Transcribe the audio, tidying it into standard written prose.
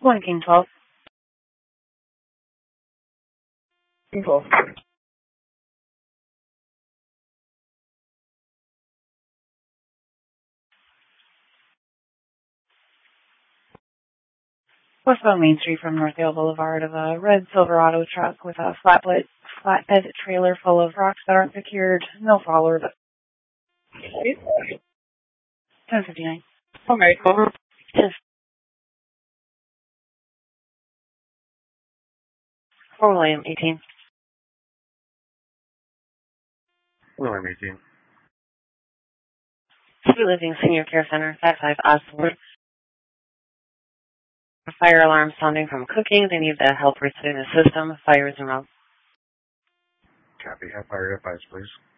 1 King 12. King 12. Westbound Main Street from Northdale Boulevard of a red Silverado truck with a flatbed trailer full of rocks that aren't secured. No followers. 10:59. Okay, over. 4 William 18. William 18. Sweet Living Senior Care Center, 55 Oswald. Fire alarm sounding from cooking. They need the help resetting the system. Fire is in route. Copy. Have fire advice, please.